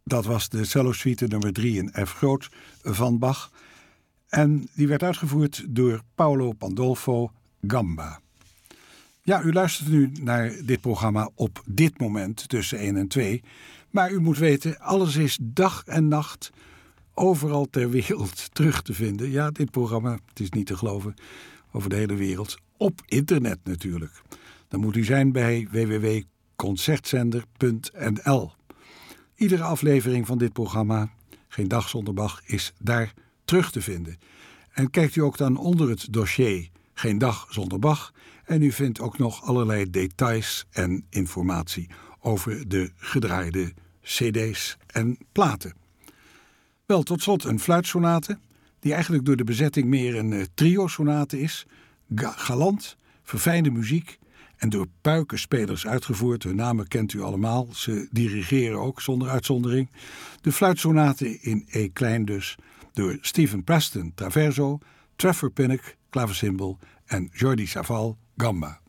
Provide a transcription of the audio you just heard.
Dat was de cello-suite nummer 3 in F groot van Bach. En die werd uitgevoerd door Paolo Pandolfo Gamba. Ja, u luistert nu naar dit programma op dit moment tussen 1 en 2. Maar u moet weten, alles is dag en nacht overal ter wereld terug te vinden. Ja, dit programma, het is niet te geloven, over de hele wereld. Op internet natuurlijk. Dan moet u zijn bij www.concertzender.nl. Iedere aflevering van dit programma, Geen Dag Zonder Bach, is daar terug te vinden. En kijkt u ook dan onder het dossier Geen Dag Zonder Bach. En u vindt ook nog allerlei details en informatie over de gedraaide cd's en platen. Wel, tot slot een fluitsonate, die eigenlijk door de bezetting meer een trio-sonate is. Galant, verfijnde muziek en door puikenspelers uitgevoerd. Hun namen kent u allemaal, ze dirigeren ook zonder uitzondering. De fluitsonate in E klein dus, door Stephen Preston traverso, Trevor Pinnock klavecimbal en Jordi Savall gamba.